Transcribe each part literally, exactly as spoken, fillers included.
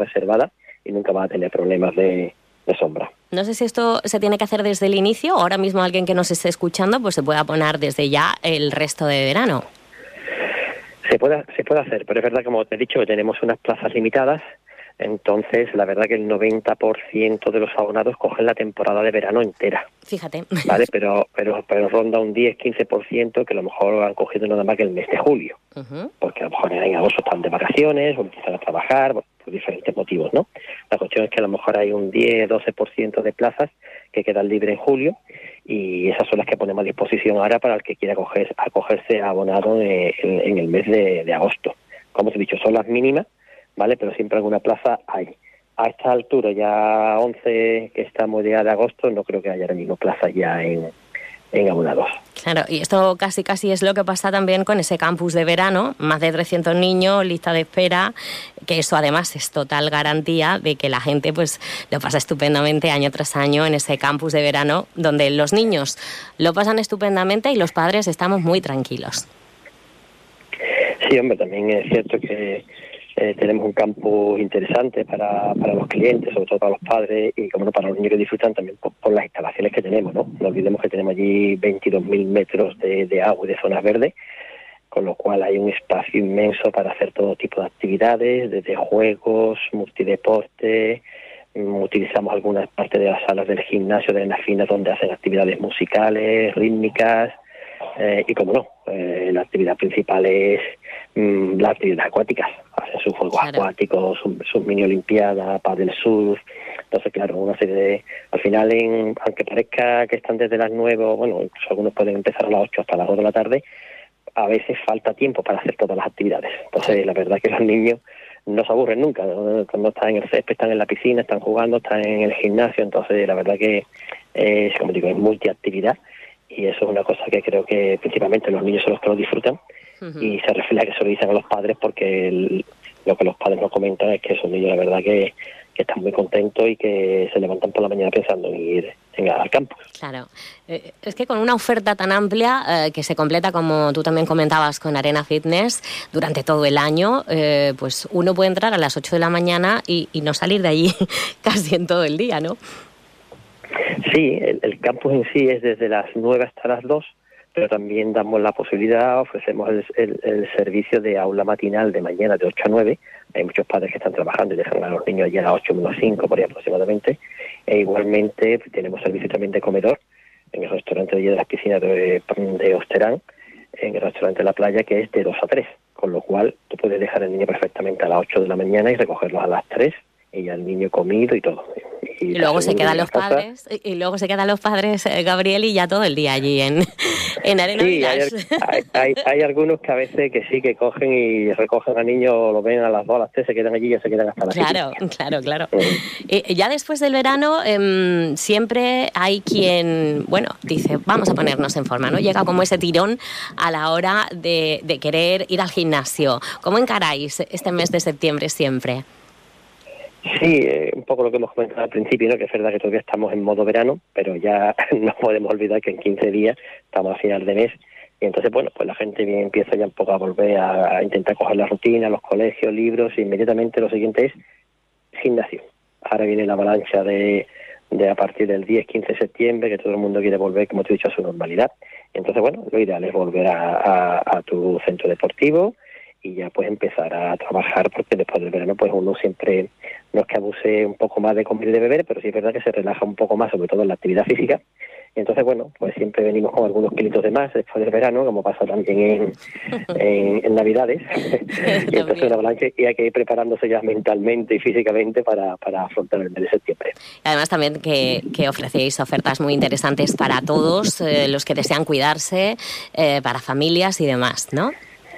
reservada y nunca va a tener problemas de, de sombra. No sé si esto se tiene que hacer desde el inicio o ahora mismo alguien que nos esté escuchando pues se pueda poner desde ya el resto de verano. Se puede, se puede hacer, pero es verdad, como te he dicho, que tenemos unas plazas limitadas. Entonces, la verdad que el noventa por ciento de los abonados cogen la temporada de verano entera. Fíjate. Vale, pero pero pero ronda un diez a quince por ciento que a lo mejor han cogido nada más que el mes de julio. Uh-huh. Porque a lo mejor en agosto están de vacaciones o empiezan a trabajar, por, por diferentes motivos, ¿no? La cuestión es que a lo mejor hay un diez a doce por ciento de plazas que quedan libres en julio y esas son las que ponemos a disposición ahora para el que quiera acoger, acogerse a abonado en, en, en el mes de, de agosto. Como te he dicho, son las mínimas, ¿vale? Pero siempre alguna plaza hay. A esta altura, ya once que estamos ya de agosto, no creo que haya ahora mismo plazas ya en, en abonados. Claro, y esto casi casi es lo que pasa también con ese campus de verano, más de trescientos niños, lista de espera, que eso además es total garantía de que la gente pues lo pasa estupendamente año tras año en ese campus de verano, donde los niños lo pasan estupendamente y los padres estamos muy tranquilos. Sí, hombre, también es cierto que Eh, tenemos un campus interesante para, para los clientes, sobre todo para los padres y como no para los niños que disfrutan también por, por las instalaciones que tenemos, ¿no? No olvidemos que tenemos allí veintidós mil metros de, de agua y de zonas verdes, con lo cual hay un espacio inmenso para hacer todo tipo de actividades, desde juegos, multideporte. Utilizamos algunas partes de las salas del gimnasio de las finas donde hacen actividades musicales, rítmicas. Eh, y como no, eh, la actividad principal es mmm, las actividades acuáticas, hacen sus juegos claro. acuáticos, sus, sus mini olimpiadas, paddle surf. Entonces claro, una serie de, al final en, aunque parezca que están desde las nueve, bueno, incluso algunos pueden empezar a las ocho hasta las dos de la tarde, a veces falta tiempo para hacer todas las actividades. Entonces la verdad es que los niños no se aburren nunca, ¿no? Cuando están en el césped, están en la piscina, están jugando, están en el gimnasio. Entonces la verdad que es, como digo, es multiactividad. Y eso es una cosa que creo que principalmente los niños son los que lo disfrutan. Uh-huh. Y se refleja que se lo dicen a los padres porque el, lo que los padres nos comentan es que esos niños la verdad que, que están muy contentos y que se levantan por la mañana pensando en ir en, al campus. Claro, eh, es que con una oferta tan amplia eh, que se completa, como tú también comentabas, con Arena Fitness durante todo el año, eh, pues uno puede entrar a las ocho de la mañana y, y no salir de allí casi en todo el día, ¿no? Sí, el, el campus en sí es desde las nueve hasta las dos, pero también damos la posibilidad, ofrecemos el, el, el servicio de aula matinal de mañana de ocho a nueve. Hay muchos padres que están trabajando y dejan a los niños allí a las ocho menos cinco, por ahí aproximadamente. E igualmente tenemos servicio también de comedor en el restaurante de, de las piscinas de, de Osterán, en el restaurante de la playa, que es de dos a tres. Con lo cual tú puedes dejar al niño perfectamente a las ocho de la mañana y recogerlo a las tres. Y ya el niño comido y todo. Y, y luego se quedan los casa. padres, y luego se quedan los padres, eh, Gabriel, y ya todo el día allí en, en Arena sí, hay, hay, hay, hay algunos que a veces que sí, que cogen y recogen al niño, lo ven a las dos, a las tres, se quedan allí y ya se quedan hasta las seis. Claro, claro, claro. y ya después del verano eh, siempre hay quien, bueno, dice, vamos a ponernos en forma, ¿no? Llega como ese tirón a la hora de, de querer ir al gimnasio. ¿Cómo encaráis este mes de septiembre siempre? Sí, eh, un poco lo que hemos comentado al principio, ¿no? Que es verdad que todavía estamos en modo verano, pero ya no podemos olvidar que en quince días estamos a final de mes y entonces, bueno, pues la gente bien empieza ya un poco a volver a, a intentar coger la rutina, los colegios, libros, e inmediatamente lo siguiente es gimnasio. Ahora viene la avalancha de, de a partir del diez quince de septiembre, que todo el mundo quiere volver, como te he dicho, a su normalidad. Entonces, bueno, lo ideal es volver a, a, a tu centro deportivo y ya puedes empezar a trabajar, porque después del verano pues uno siempre no es que abuse un poco más de comer y de beber, pero sí es verdad que se relaja un poco más, sobre todo en la actividad física. Entonces, bueno, pues siempre venimos con algunos kilitos de más después del verano, como pasa también en, en, en Navidades. Y entonces una avalancha y hay que ir preparándose ya mentalmente y físicamente para, para afrontar el mes de septiembre. Además también que, que ofrecéis ofertas muy interesantes para todos eh, los que desean cuidarse, eh, para familias y demás, ¿no?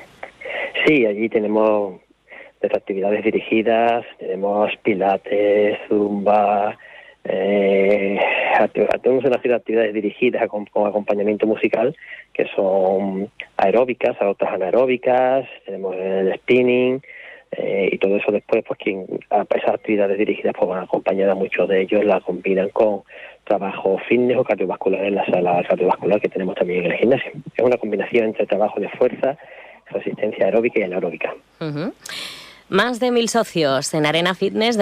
Sí, allí tenemos desde actividades dirigidas, tenemos pilates, zumba, eh, tenemos una serie de actividades dirigidas con, con acompañamiento musical que son aeróbicas, otras anaeróbicas, tenemos el spinning eh, y todo eso después, pues quien a esas actividades dirigidas pues van acompañadas, muchos de ellos la combinan con trabajo fitness o cardiovascular en la sala cardiovascular que tenemos también en el gimnasio. Es una combinación entre trabajo de fuerza, resistencia aeróbica y anaeróbica. Uh-huh. Más de mil socios en Arena Fitness.